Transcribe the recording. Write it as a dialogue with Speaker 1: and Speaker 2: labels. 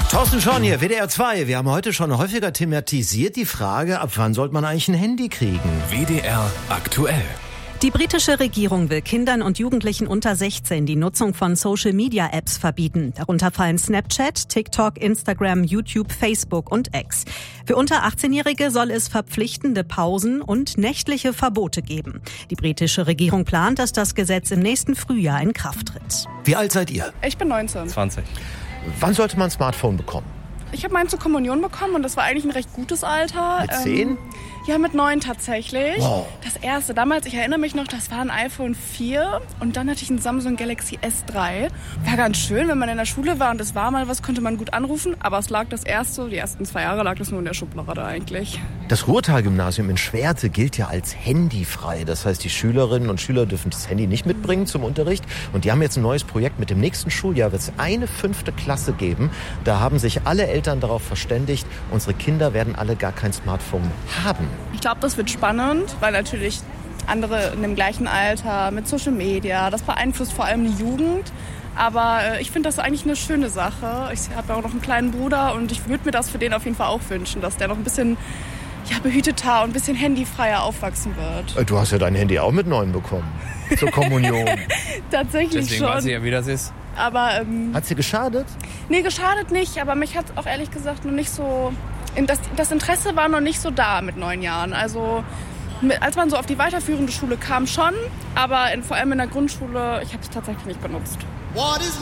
Speaker 1: Thorsten Schorn hier, WDR 2. Wir haben heute schon häufiger thematisiert die Frage, ab wann sollte man eigentlich ein Handy kriegen?
Speaker 2: WDR aktuell.
Speaker 3: Die britische Regierung will Kindern und Jugendlichen unter 16 die Nutzung von Social-Media-Apps verbieten. Darunter fallen Snapchat, TikTok, Instagram, YouTube, Facebook und X. Für unter 18-Jährige soll es verpflichtende Pausen und nächtliche Verbote geben. Die britische Regierung plant, dass das Gesetz im nächsten Frühjahr in Kraft tritt.
Speaker 1: Wie alt seid ihr?
Speaker 4: Ich bin 19.
Speaker 5: 20.
Speaker 1: Wann sollte man ein Smartphone bekommen?
Speaker 4: Ich habe meinen zur Kommunion bekommen und das war eigentlich ein recht gutes Alter.
Speaker 1: Mit 10?
Speaker 4: Ja, mit 9 tatsächlich.
Speaker 1: Wow.
Speaker 4: Das erste, damals, ich erinnere mich noch, das war ein iPhone 4 und dann hatte ich ein Samsung Galaxy S3. War ganz schön, wenn man in der Schule war und es war mal was, konnte man gut anrufen, aber es lag die ersten 2 Jahre lag das nur in der Schublade eigentlich.
Speaker 1: Das Ruhrtal-Gymnasium in Schwerte gilt ja als handyfrei. Das heißt, die Schülerinnen und Schüler dürfen das Handy nicht mitbringen zum Unterricht. Und die haben jetzt ein neues Projekt. Mit dem nächsten Schuljahr wird es eine 5. Klasse geben. Da haben sich alle Eltern darauf verständigt, unsere Kinder werden alle gar kein Smartphone haben.
Speaker 4: Ich glaube, das wird spannend, weil natürlich andere in dem gleichen Alter mit Social Media, das beeinflusst vor allem die Jugend. Aber ich finde das eigentlich eine schöne Sache. Ich habe ja auch noch einen kleinen Bruder und ich würde mir das für den auf jeden Fall auch wünschen, dass der noch ein bisschen behüteter und ein bisschen handyfreier aufwachsen wird.
Speaker 1: Du hast ja dein Handy auch mit 9 bekommen. Zur Kommunion.
Speaker 4: Tatsächlich
Speaker 5: Deswegen
Speaker 4: schon.
Speaker 5: weiß ich ja, wie das ist.
Speaker 4: Aber
Speaker 1: Hat sie geschadet?
Speaker 4: nee, geschadet nicht. Aber mich hat auch ehrlich gesagt noch nicht so... Das Interesse war noch nicht so da mit 9 Jahren. Also als man so auf die weiterführende Schule kam schon, aber vor allem in der Grundschule, ich habe es tatsächlich nicht benutzt.